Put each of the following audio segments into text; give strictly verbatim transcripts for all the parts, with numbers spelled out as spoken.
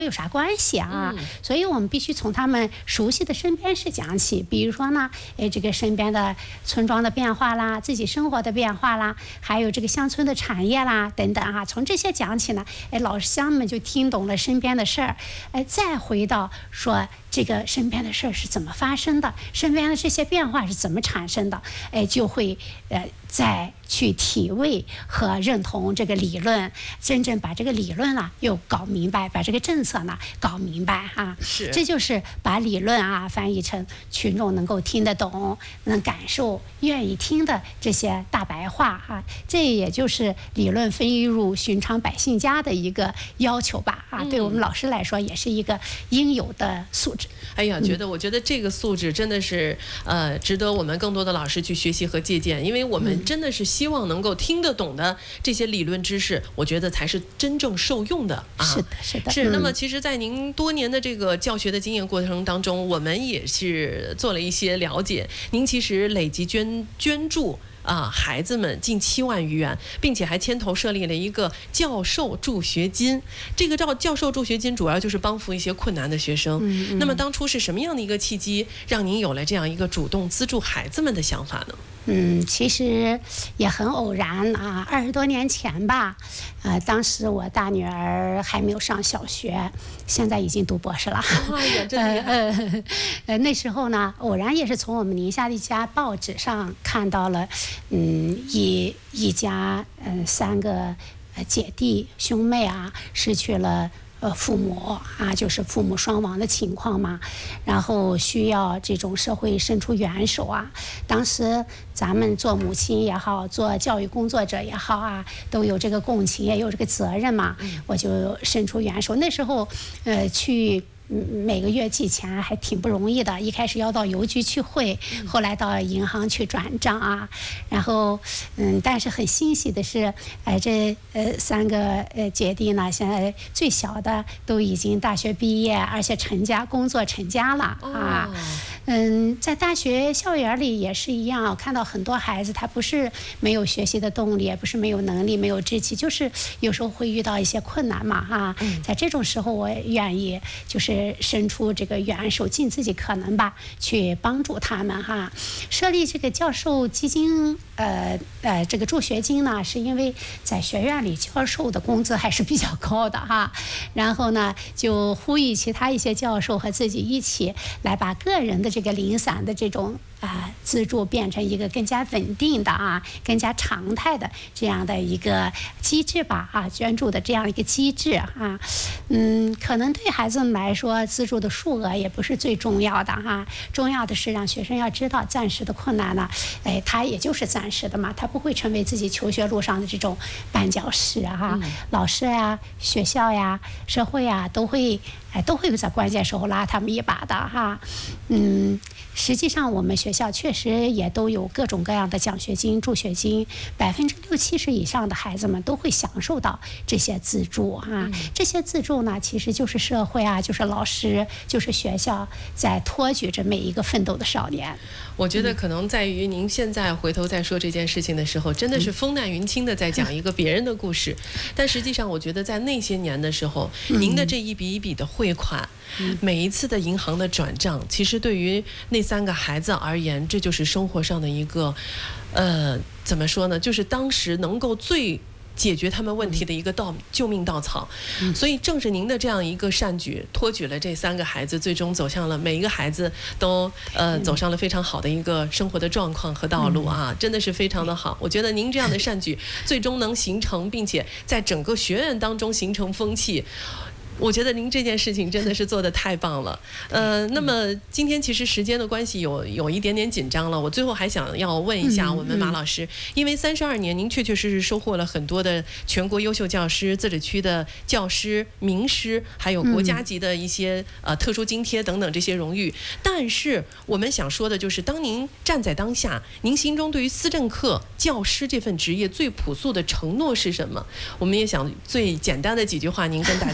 有啥关系啊？ 嗯、 所以我们必须从他们熟悉的身边事讲起。比如说呢，哎，这个身边的村庄的变化啦，自己生活的变化啦，还有这个乡村的产业啦等等哈、啊，从这些讲起呢，哎，老乡们就听懂了身边的事儿，哎，再回到说这个身边的事儿是怎么发生的，身边的这些变化是怎么产生的，哎，就会呃再去体味和认同这个理论，真正把这个理论啊又搞明白，把这个政策呢搞明白哈、啊。 是， 这就是把理论啊翻译成群众能够听得懂、能感受、愿意听的这些大白话哈、啊。这也就是理论飞入寻常百姓家的一个要求吧啊。嗯、对我们老师来说，也是一个应有的素质。 哎呀，觉得我觉得这个素质真的是呃值得我们更多的老师去学习和借鉴，因为我们真的是希望能够听得懂的这些理论知识，我觉得才是真正受用的啊。 是的，是的。 是。那么，其实，在您多年的这个教学的经验过程当中，我们也是做了一些了解。您其实累计捐捐助啊，孩子们近七万余元，并且还牵头设立了一个教授助学金。这个教教授助学金主要就是帮扶一些困难的学生。嗯嗯那么当初是什么样的一个契机，让您有了这样一个主动资助孩子们的想法呢？ 嗯，其实也很偶然啊，二十多年前吧，呃，当时我大女儿还没有上小学，现在已经读博士了。 哎呀，真厉害！ 呃呃，那时候呢，偶然也是从我们宁夏的一家报纸上看到了，嗯，一一家嗯、呃、三个呃姐弟兄妹啊，失去了。呃，父母啊，就是父母双亡的情况嘛，然后需要这种社会伸出援手啊。当时咱们做母亲也好，做教育工作者也好啊，都有这个共情，也有这个责任嘛。我就伸出援手。那时候，呃，去。每个月寄钱还挺不容易的，一开始要到邮局去汇，后来到银行去转账啊，然后嗯，但是很欣喜的是，哎，这呃三个呃姐弟呢，现在最小的都已经大学毕业，而且成家工作成家了啊。 哦、 嗯，在大学校园里也是一样，我看到很多孩子他不是没有学习的动力，也不是没有能力、没有志气，就是有时候会遇到一些困难嘛哈。嗯、在这种时候，我也愿意就是。伸出这个援手，尽自己可能吧，去帮助他们哈。设立这个教授基金，呃呃，这个助学金呢，是因为在学院里教授的工资还是比较高的哈。然后呢，就呼吁其他一些教授和自己一起来把个人的这个零散的这种。啊、呃，资助变成一个更加稳定的啊，更加常态的这样的一个机制吧啊，捐助的这样一个机制啊，嗯，可能对孩子们来说，资助的数额也不是最重要的哈、啊，重要的是让学生要知道，暂时的困难呢，哎，它也就是暂时的嘛，它不会成为自己求学路上的这种绊脚石哈、啊，嗯、老师呀、学校呀、社会呀都会哎都会在关键时候拉他们一把的哈、啊，嗯。实际上，我们学校确实也都有各种各样的奖学金、助学金，百分之六七十以上的孩子们都会享受到这些资助啊。嗯、这些资助呢，其实就是社会啊，就是老师，就是学校在托举着每一个奋斗的少年。 我觉得可能在于您现在回头再说这件事情的时候，真的是风淡云轻的在讲一个别人的故事，但实际上，我觉得在那些年的时候，您的这一笔一笔的汇款。每一次的银行的转账，其实对于那三个孩子而言，这就是生活上的一个，呃，怎么说呢？就是当时能够最解决他们问题的一个稻救命稻草。所以正是您的这样一个善举，托举了这三个孩子，最终走向了每一个孩子都呃走上了非常好的一个生活的状况和道路啊，真的是非常的好。我觉得您这样的善举，最终能形成，并且在整个学院当中形成风气。我觉得您这件事情真的是做得太棒了，呃，那么今天其实时间的关系有有一点点紧张了，我最后还想要问一下我们马老师，因为三十二年您确确实实收获了很多的全国优秀教师、自治区的教师、名师，还有国家级的一些呃特殊津贴等等这些荣誉，但是我们想说的就是，当您站在当下，您心中对于思政课教师这份职业最朴素的承诺是什么？我们也想最简单的几句话，您跟大家来讲。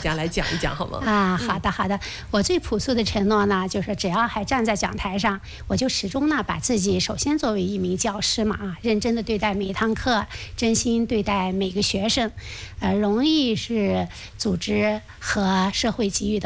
一讲好吗？ 啊，好的好的。我最朴素的承诺呢，就是只要还站在讲台上，我就始终呢把自己首先作为一名教师嘛啊，认真的对待每一堂课，真心对待每个学生，呃，容易是组织和社会给予的